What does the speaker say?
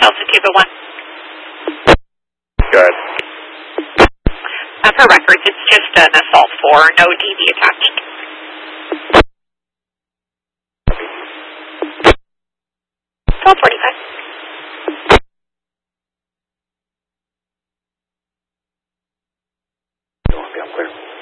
Delta Cuba 1. Good. For records, it's just an assault 4, no DV attached. Twelve 45. I'm clear.